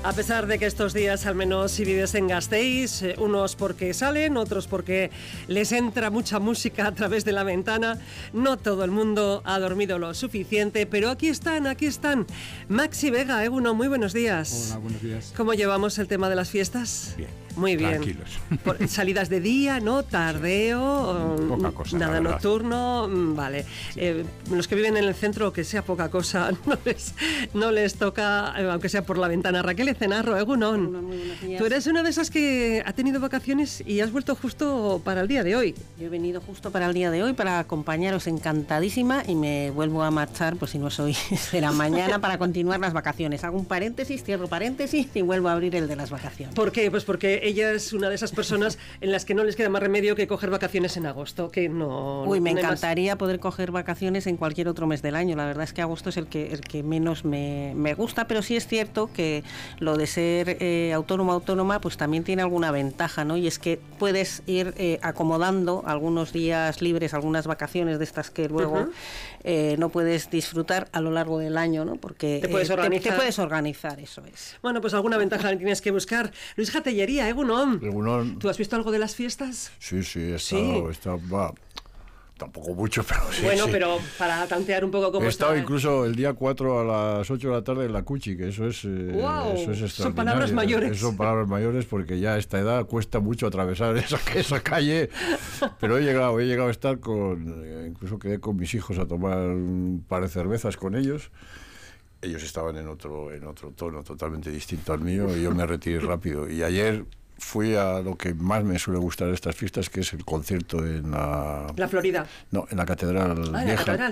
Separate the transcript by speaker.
Speaker 1: A pesar de que estos días, al menos si vives en Gasteiz, unos porque salen, otros porque les entra mucha música a través de la ventana, no todo el mundo ha dormido lo suficiente, pero aquí están. Maxi Vega, Eguno, muy buenos días.
Speaker 2: Hola, buenos días.
Speaker 1: ¿Cómo llevamos el tema de las fiestas?
Speaker 2: Bien.
Speaker 1: Muy bien.
Speaker 2: Tranquilos.
Speaker 1: Salidas de día, ¿no? Tardeo,
Speaker 2: poca cosa,
Speaker 1: nada nocturno, vale.
Speaker 2: Sí.
Speaker 1: Los que viven en el centro, que sea poca cosa, no les toca, aunque sea por la ventana. Raquel Ecenarro, Egunon.
Speaker 3: Muy buenos días.
Speaker 1: Tú eres una de esas que ha tenido vacaciones y has vuelto justo para el día de hoy.
Speaker 3: Yo he venido justo para el día de hoy para acompañaros, encantadísima, y me vuelvo a marchar, pues si no es hoy, será mañana, para continuar las vacaciones. Hago un paréntesis, cierro paréntesis y vuelvo a abrir el de las vacaciones.
Speaker 1: ¿Por qué? Pues porque ella es una de esas personas en las que no les queda más remedio que coger vacaciones en agosto, que no...
Speaker 3: Uy, me
Speaker 1: no
Speaker 3: encantaría poder coger vacaciones en cualquier otro mes del año. La verdad es que agosto es el que menos me gusta, pero sí es cierto que lo de ser autónoma, pues también tiene alguna ventaja, ¿no? Y es que puedes ir acomodando algunos días libres, algunas vacaciones de estas que luego no puedes disfrutar a lo largo del año, ¿no? Porque
Speaker 1: te puedes
Speaker 3: organizar, eso es.
Speaker 1: Bueno, pues alguna ventaja tienes que buscar. Luis Gatellería, Egunon. ¿Tú has visto algo de las fiestas?
Speaker 2: Sí, he estado, tampoco mucho, pero sí.
Speaker 1: Bueno,
Speaker 2: sí.
Speaker 1: Pero para tantear un poco cómo
Speaker 2: he estado
Speaker 1: está.
Speaker 2: Incluso el día 4 a las 8 de la tarde en la Cuchi, que eso es,
Speaker 1: wow,
Speaker 2: eso es extraordinario.
Speaker 1: Son palabras mayores.
Speaker 2: Son palabras mayores porque ya a esta edad cuesta mucho atravesar esa calle, pero he llegado a estar incluso quedé con mis hijos a tomar un par de cervezas con ellos. Ellos estaban en otro tono totalmente distinto al mío y yo me retiré rápido. Y ayer fui a lo que más me suele gustar de estas fiestas, que es el concierto en la...
Speaker 1: La Florida.
Speaker 2: No, en la Catedral Vieja.
Speaker 1: La Catedral.